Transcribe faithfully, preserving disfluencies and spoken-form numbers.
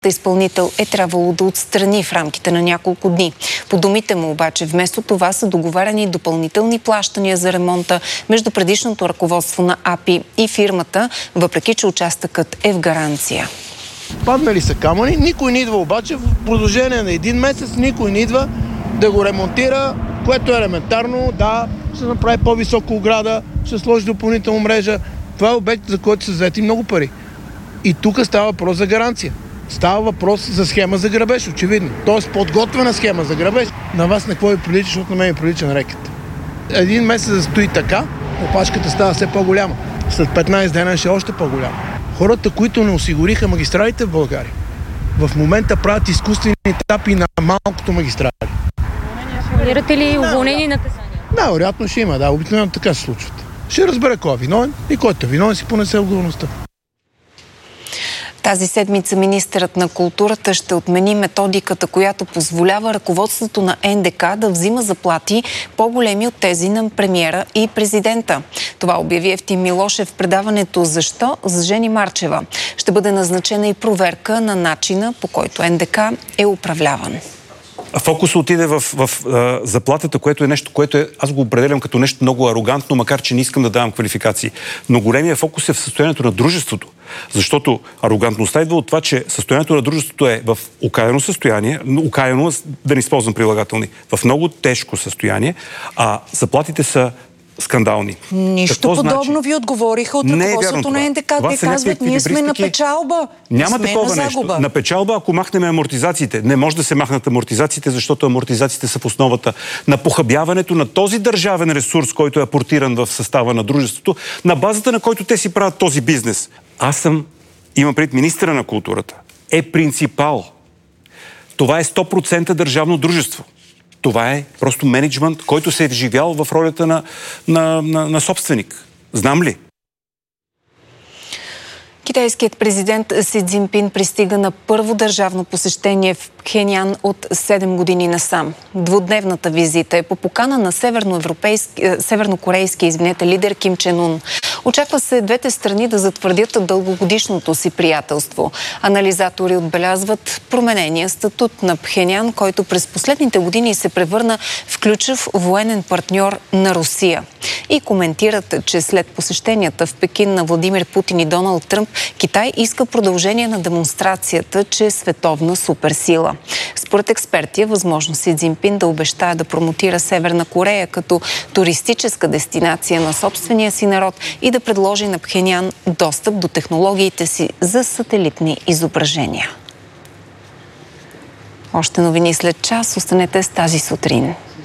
изпълнител е трябвало да отстрани в рамките на няколко дни. По думите му обаче, вместо това са договаряни допълнителни плащания за ремонта между предишното ръководство на А П И и фирмата, въпреки че участъкът е в гаранция. Паднали са камъни, никой не идва обаче, в продължение на един месец никой не идва да го ремонтира, което е елементарно, да, ще направи по-висока ограда, ще сложи допълнителна мрежа. Това е обект, за който са взети много пари. И тук става въпрос за гаранция. Става въпрос за схема за грабеж, очевидно. Тоест подготвена схема за грабеж. На вас на какво ви прилича, защото на мен ми прилича на рекет. Един месец да стои така, опашката става все по-голяма. След петнайсет дена ще е още по-голяма. Хората, които не осигуриха магистралите в България, в момента правят изкуствени етапи на малкото магистрали. Планирате ли уволнение на наказания? Да, вероятно ще има, да, обикновено така се случват. Ще разбере кой е виновен и който е виновен си понесе отговорността. Тази седмица министърът на културата ще отмени методиката, която позволява ръководството на Н Д К да взима заплати по-големи от тези на премиера и президента. Това обяви Евтим Милошев в предаването «Защо?» с Жени Марчева. Ще бъде назначена и проверка на начина, по който Н Д К е управляван. Фокусът отиде в, в, в заплатата, което е нещо, което е, аз го определям като нещо много арогантно, макар че не искам да давам квалификации. Но големия фокус е в състоянието на дружеството. Защото арогантността идва от това, че състоянието на дружеството е в окаяно състояние, окаяно, да не използвам прилагателни, в много тежко състояние, а заплатите са скандални. Нищо Какво подобно значи? Ви отговориха от ръководството на Н Д К. Те казват, ние сме на печалба. Няма сме такова на нещо. На печалба, ако махнем амортизациите. Не може да се махнат амортизациите, защото амортизациите са в основата на похабяването на този държавен ресурс, който е апортиран в състава на дружеството, на базата на който те си правят този бизнес. Аз съм, имам пред министъра на културата, е принципал. Това е сто процента държавно дружество. Това е просто мениджмънт, който се е вживял в ролята на, на, на, на собственик. Знам ли? Китайският президент Си Цзинпин пристига на първо държавно посещение в Пхенян от седем години насам. Двудневната визита е по покана на севернокорейски извинете, лидер Ким Чен Ун. Очаква се двете страни да затвърдят дългогодишното си приятелство. Анализатори отбелязват променения статут на Пхенян, който през последните години се превърна в ключов военен партньор на Русия. И коментират, че след посещенията в Пекин на Владимир Путин и Доналд Тръмп, Китай иска продължение на демонстрацията, че е световна суперсила. Според експерти е възможно Си Цзинпин да обещае да промотира Северна Корея като туристическа дестинация на собствения си народ и да предложи на Пхенян достъп до технологиите си за сателитни изображения. Още новини след час. Останете с тази сутрин.